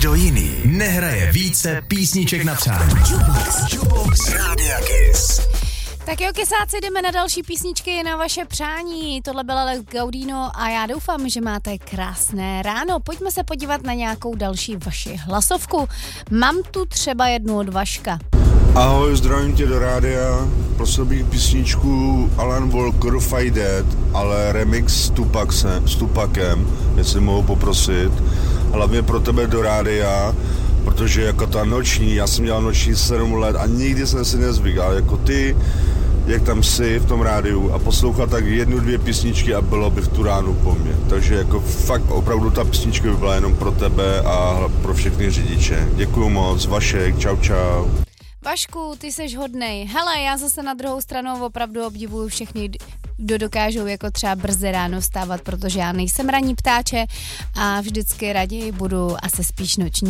Nikdo jiný nehraje více písniček na přání. Jukebox Rádia Kiss. Tak jo, kysáci, jdeme na další písničky na vaše přání. Tohle byla Lex Gaudino a já doufám, že máte krásné ráno. Pojďme se podívat na nějakou další vaši hlasovku. Mám tu třeba jednu od Vaška. Ahoj, zdravím tě do rádia. Prosil bych písničku Alan Walker Fight Dead, ale remix s Tupakem, jestli mohu poprosit. Hlavně pro tebe do rádia, protože jako ta noční, já jsem dělal noční 7 let a nikdy jsem si nezvykl, ale jako ty, jak tam jsi v tom rádiu a poslouchat tak 1-2 písničky a bylo by v tu ránu po mně. Takže jako fakt opravdu ta písnička by byla jenom pro tebe a pro všechny řidiče. Děkuju moc, Vašek, čau. Vašku, ty seš hodnej. Hele, já zase na druhou stranu opravdu obdivuju všechny, kdo dokážou jako třeba brzy ráno vstávat, protože já nejsem ranní ptáče a vždycky raději budu asi spíš noční